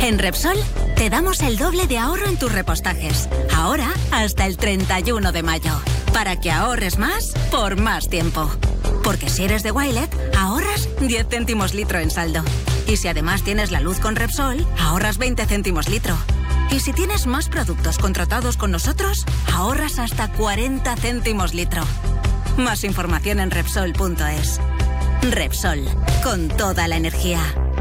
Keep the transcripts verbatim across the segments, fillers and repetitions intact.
En Repsol te damos el doble de ahorro en tus repostajes. Ahora hasta el treinta y uno de mayo. Para que ahorres más por más tiempo. Porque si eres de Wilet, ahorras diez céntimos litro en saldo. Y si además tienes la luz con Repsol, ahorras veinte céntimos litro. Y si tienes más productos contratados con nosotros, ahorras hasta cuarenta céntimos litro. Más información en Repsol punto es. Repsol, con toda la energía.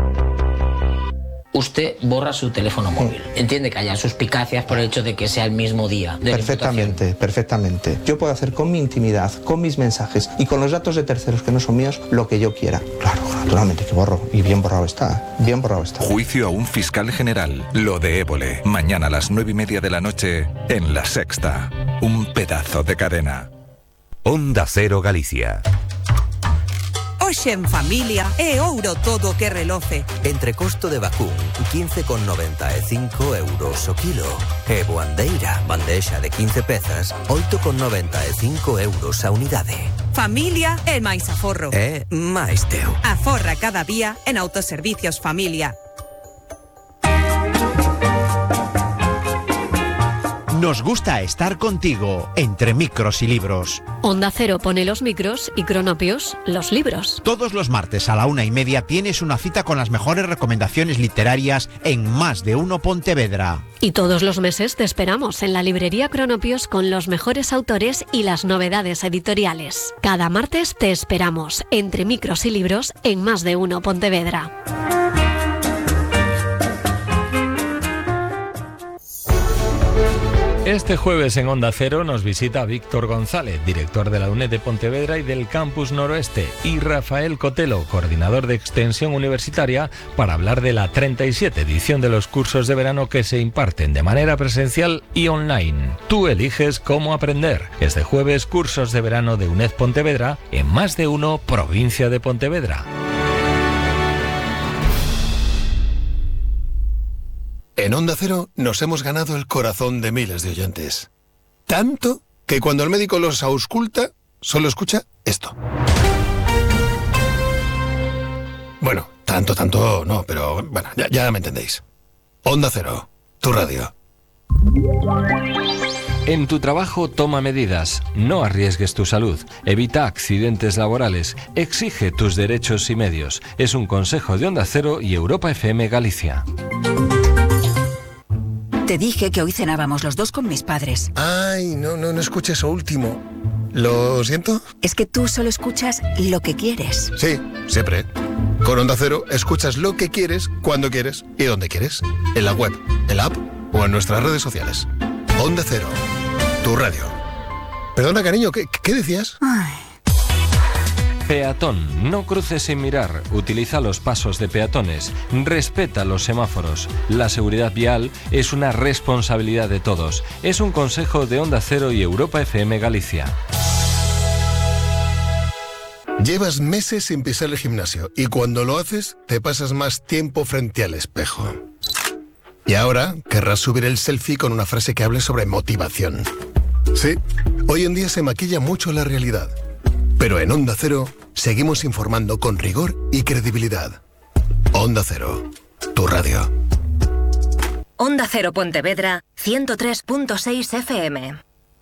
Usted borra su teléfono móvil. Entiende que haya suspicacias por el hecho de que sea el mismo día de Perfectamente, imputación. perfectamente. Yo puedo hacer con mi intimidad, con mis mensajes y con los datos de terceros que no son míos lo que yo quiera. Claro, naturalmente que borro. Y bien borrado está. Bien borrado está. Juicio a un fiscal general. Lo de Évole. Mañana a las nueve y media de la noche en La Sexta. Un pedazo de cadena. Onda Cero Galicia. Hoxe en familia é ouro todo que reloce. Entrecosto de vacún, quince con noventa e cinco euros o kilo. E boandeira, bandexa de quince pezas, oito con noventa e cinco euros a unidade. Familia é máis aforro. É máis teu. Aforra cada día en Autoservicios Familia. Nos gusta estar contigo, entre micros y libros. Onda Cero pone los micros y Cronopios los libros. Todos los martes a la una y media tienes una cita con las mejores recomendaciones literarias en Más de Uno Pontevedra. Y todos los meses te esperamos en la librería Cronopios con los mejores autores y las novedades editoriales. Cada martes te esperamos, entre micros y libros, en Más de Uno Pontevedra. Este jueves en Onda Cero nos visita Víctor González, director de la UNED de Pontevedra y del Campus Noroeste, y Rafael Cotelo, coordinador de Extensión Universitaria, para hablar de la treinta y siete edición de los cursos de verano que se imparten de manera presencial y online. Tú eliges cómo aprender. Este jueves, cursos de verano de UNED Pontevedra en Más de Uno, provincia de Pontevedra. En Onda Cero nos hemos ganado el corazón de miles de oyentes. Tanto que cuando el médico los ausculta, solo escucha esto. Bueno, tanto, tanto no, pero bueno, ya, ya me entendéis. Onda Cero, tu radio. En tu trabajo toma medidas, no arriesgues tu salud, evita accidentes laborales, exige tus derechos y medios. Es un consejo de Onda Cero y Europa F M Galicia. Te dije que hoy cenábamos los dos con mis padres. Ay, no, no, no escuché eso último. ¿Lo siento? Es que tú solo escuchas lo que quieres. Sí, siempre. Con Onda Cero escuchas lo que quieres, cuando quieres y donde quieres. En la web, en la app o en nuestras redes sociales. Onda Cero, tu radio. Perdona, cariño, ¿qué, qué decías? Ay. Peatón, no cruces sin mirar, utiliza los pasos de peatones, respeta los semáforos. La seguridad vial es una responsabilidad de todos. Es un consejo de Onda Cero y Europa F M Galicia. Llevas meses sin pisar el gimnasio y cuando lo haces te pasas más tiempo frente al espejo. Y ahora querrás subir el selfie con una frase que hable sobre motivación. Sí, hoy en día se maquilla mucho la realidad. Pero en Onda Cero seguimos informando con rigor y credibilidad. Onda Cero, tu radio. Onda Cero Pontevedra, ciento tres punto seis F M.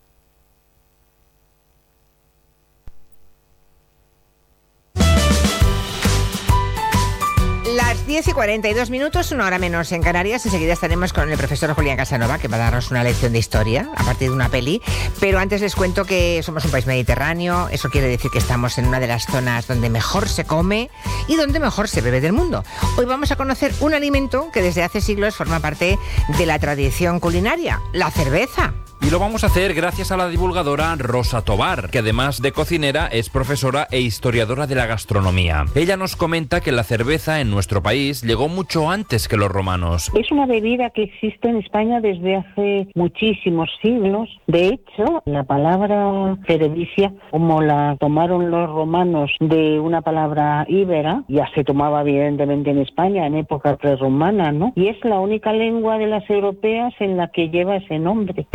Las diez y cuarenta y dos minutos, una hora menos en Canarias. Enseguida estaremos con el profesor Julián Casanova, que va a darnos una lección de historia a partir de una peli. Pero antes les cuento que somos un país mediterráneo. Eso quiere decir que estamos en una de las zonas donde mejor se come y donde mejor se bebe del mundo. Hoy vamos a conocer un alimento que desde hace siglos forma parte de la tradición culinaria, la cerveza. Y lo vamos a hacer gracias a la divulgadora Rosa Tobar, que además de cocinera es profesora e historiadora de la gastronomía. Ella nos comenta que la cerveza en nuestro país llegó mucho antes que los romanos. Es una bebida que existe en España desde hace muchísimos siglos. De hecho, la palabra cerevisia, como la tomaron los romanos de una palabra íbera, ya se tomaba evidentemente en España en época prerromana, ¿no? Y es la única lengua de las europeas en la que lleva ese nombre. En cualquier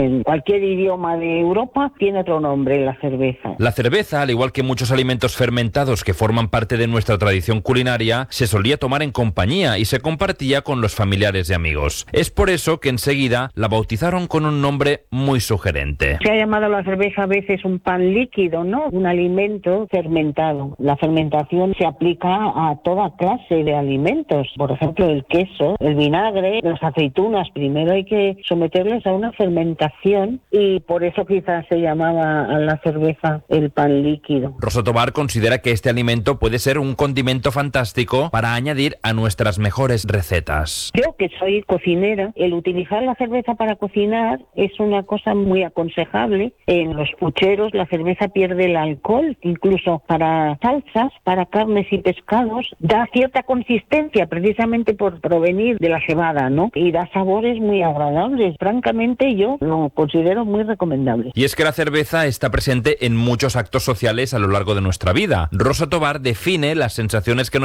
cualquier idioma de Europa tiene otro nombre, la cerveza. La cerveza, al igual que muchos alimentos fermentados que forman parte de nuestra tradición culinaria, se solía tomar en compañía y se compartía con los familiares y amigos. Es por eso que enseguida la bautizaron con un nombre muy sugerente. Se ha llamado la cerveza a veces un pan líquido, ¿no? Un alimento fermentado. La fermentación se aplica a toda clase de alimentos. Por ejemplo, el queso, el vinagre, las aceitunas. Primero hay que someterles a una fermentación y por eso quizás se llamaba a la cerveza el pan líquido. Rosa Tobar considera que este alimento puede ser un condimento fantástico para añadir a nuestras mejores recetas. Yo, que soy cocinera, el utilizar la cerveza para cocinar es una cosa muy aconsejable. En los pucheros la cerveza pierde el alcohol, incluso para salsas, para carnes y pescados, da cierta consistencia precisamente por provenir de la cebada, ¿no? Y da sabores muy agradables. Francamente, yo lo considero muy recomendable. Y es que la cerveza está presente en muchos actos sociales a lo largo de nuestra vida. Rosa Tobar define las sensaciones que nos